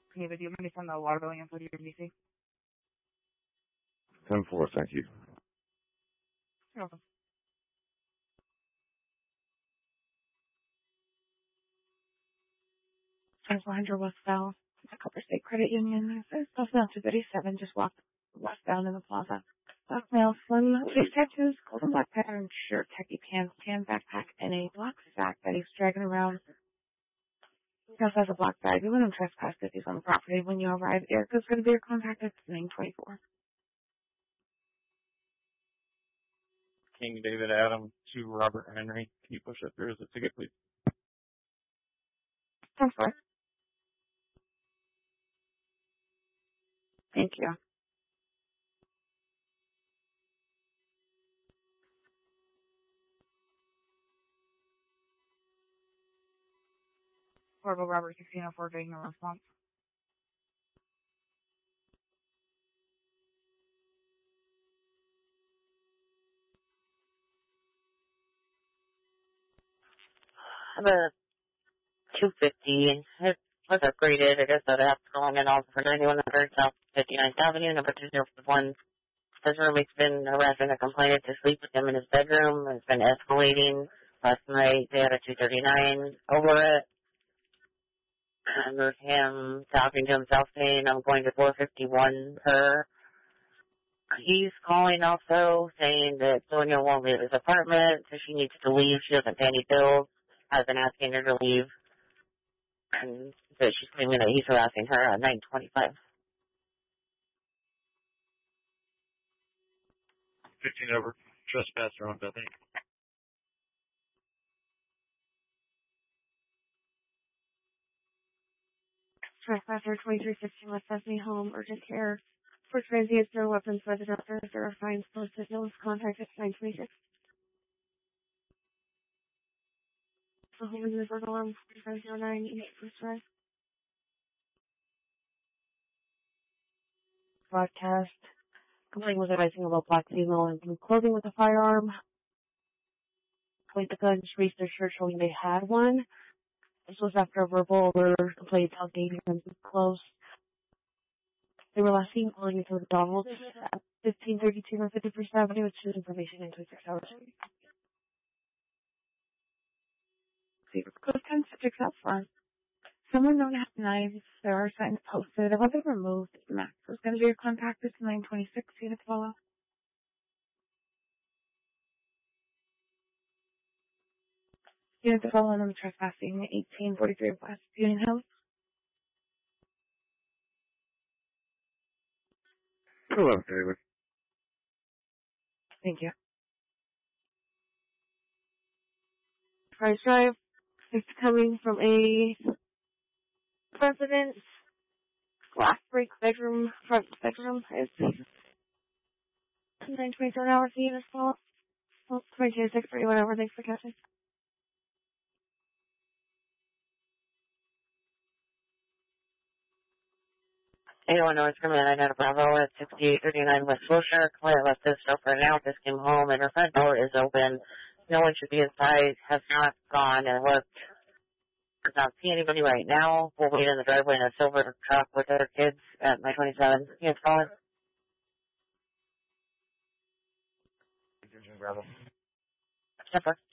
Okay, but do you mind me sending the water billing info to your DC? 10-4, thank you. You're welcome. There's 100 West Bell. It's a Copper State Credit Union. It's not 237. Just walk west down in the plaza. Black male, slim, face tattoos, golden black pattern shirt, khaki pants, tan backpack, and a black sack that he's dragging around. He also has a black bag. You wouldn't trespass if he's on the property when you arrive. Erica's going to be your contact at 924. King David Adam to Robert Henry. Can you push up here as a ticket, please? Thanks, sir. Thank you. Portable Robert 1604 getting a response. I have a 250. It was upgraded. I guess I'd have to go in and also for 9100 South 59th Avenue, number 2051. His roommate's been harassing a complainant to sleep with him in his bedroom. It's been escalating. Last night they had a 239 over it. And with him talking to himself saying, I'm going to 451 per. He's calling also saying that Sonia won't leave his apartment, so she needs to leave. She doesn't pay any bills. I've been asking her to leave. And so she's claiming that he's harassing her at 925. 15 over. Trespasser on Bethany. Trespasser 2315 West Bethany Home, urgent care. For transient, no weapons by the doctor. There are fines posted. No one's contact at 926. The home is in the first alarm 4509 East First Drive. Broadcast. Complaint was advising about black female in blue clothing with a firearm. Point the gun, she raised their shirt showing they had one. This was after a verbal alert complaint alleging them close. They were last seen calling into McDonald's at 1532 North 51st Avenue with student information in 26 hours. Code 10 subjects out front. Someone known to have knives. There are signs posted. About them removed. Max was going to be your contact. It's 926. Unit follow. Unit to follow them trespassing 1843 West Union House. Hello, David. Thank you. Price Drive. It's coming from a residence glass break bedroom, front bedroom. It's 924 an hour for unit follow. 22-6-3, whatever. Thanks for catching. Anyone knows from I had a Bravo at 6839 West Wilshire. Client left this stuff for now. Just came home and her front door is open. No one should be inside. Has not gone and looked. Does not see anybody right now. We'll wait in the driveway in a silver truck with their kids at my 27. Yes, calling. Bravo. Step